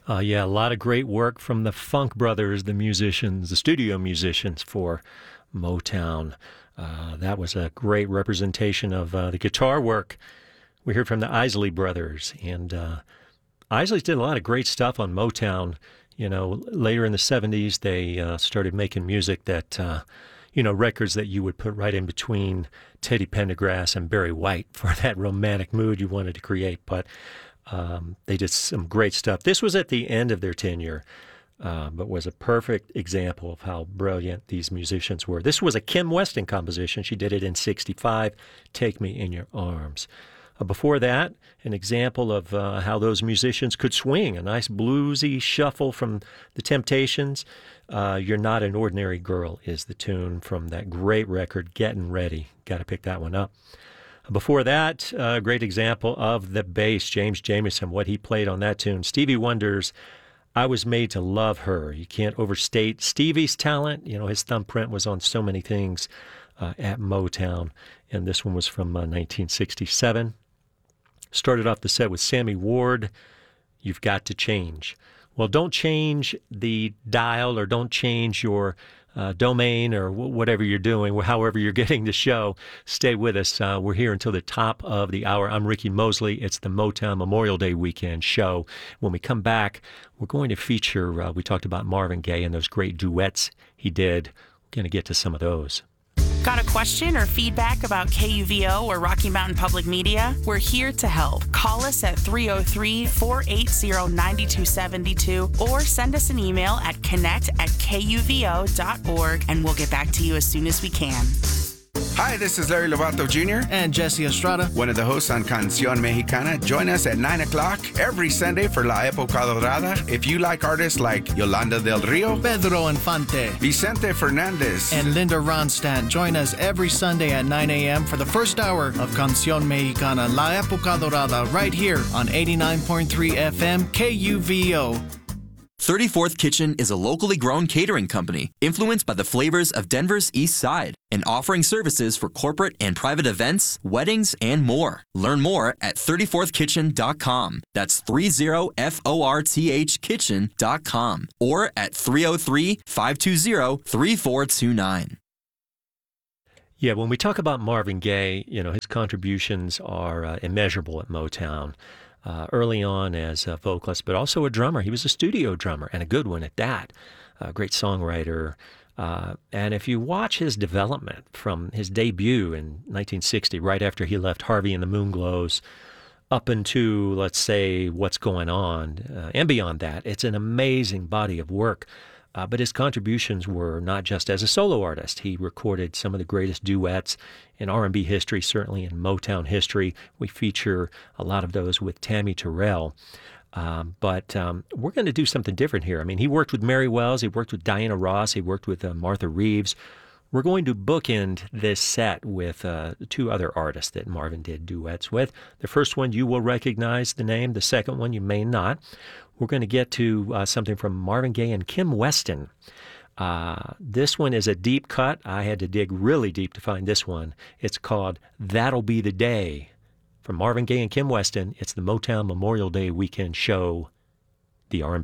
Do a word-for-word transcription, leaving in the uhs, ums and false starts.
Uh, yeah, a lot of great work from the Funk Brothers, the musicians, the studio musicians for Motown. Uh, that was a great representation of uh, the guitar work. We heard from the Isley Brothers, and uh, Isley's did a lot of great stuff on Motown. You know, later in the seventies, they uh, started making music that, uh, you know, records that you would put right in between Teddy Pendergrass and Barry White for that romantic mood you wanted to create. But um, they did some great stuff. This was at the end of their tenure, uh, but was a perfect example of how brilliant these musicians were. This was a Kim Weston composition. She did it in sixty-five, Take Me in Your Arms. Uh, before that, an example of uh, how those musicians could swing, a nice bluesy shuffle from the Temptations. Uh, You're Not an Ordinary Girl is the tune from that great record, Getting Ready. Got to pick that one up. Before that, a uh, great example of the bass, James Jamerson, what he played on that tune. Stevie Wonder's I Was Made to Love Her. You can't overstate Stevie's talent. You know, his thumbprint was on so many things uh, at Motown, and this one was from uh, nineteen sixty-seven. Started off the set with Sammy Ward, You've Got to Change. Well, don't change the dial or don't change your uh, domain or w- whatever you're doing, however you're getting the show. Stay with us. Uh, we're here until the top of the hour. I'm Ricky Mosley. It's the Motown Memorial Day weekend show. When we come back, we're going to feature, uh, we talked about Marvin Gaye and those great duets he did. We're going to get to some of those. Got a question or feedback about K U V O or Rocky Mountain Public Media? We're here to help. Call us at three oh three, four eight zero, nine two seven two or send us an email at connect at K U V O dot org and we'll get back to you as soon as we can. Hi, this is Larry Lovato Junior And Jesse Estrada, one of the hosts on Canción Mexicana. Join us at nine o'clock every Sunday for La Época Dorada. If you like artists like Yolanda del Rio, Pedro Infante, Vicente Fernandez, and Linda Ronstadt, join us every Sunday at nine a.m. for the first hour of Canción Mexicana, La Época Dorada, right here on eighty-nine point three F M K U V O. thirty-fourth Kitchen is a locally grown catering company influenced by the flavors of Denver's East Side and offering services for corporate and private events, weddings, and more. Learn more at thirty-fourth kitchen dot com. That's thirty F O R T H kitchen dot com or at three oh three, five two zero, three four two nine. Yeah, when we talk about Marvin Gaye, you know, his contributions are uh, immeasurable at Motown. Uh, early on as a vocalist, but also a drummer. He was a studio drummer, and a good one at that. A great songwriter. Uh, and if you watch his development from his debut in nineteen sixty, right after he left Harvey and the Moonglows, up into, let's say, What's Going On, uh, and beyond that, it's an amazing body of work. Uh, but his contributions were not just as a solo artist. He recorded some of the greatest duets in R and B history, certainly in Motown history. We feature a lot of those with Tammy Terrell. Um, but um, we're going to do something different here. I mean, he worked with Mary Wells. He worked with Diana Ross. He worked with uh, Martha Reeves. We're going to bookend this set with uh, two other artists that Marvin did duets with. The first one, you will recognize the name. The second one, you may not. We're going to get to uh, something from Marvin Gaye and Kim Weston. Uh, this one is a deep cut. I had to dig really deep to find this one. It's called That'll Be the Day. From Marvin Gaye and Kim Weston, it's the Motown Memorial Day weekend show, the R and B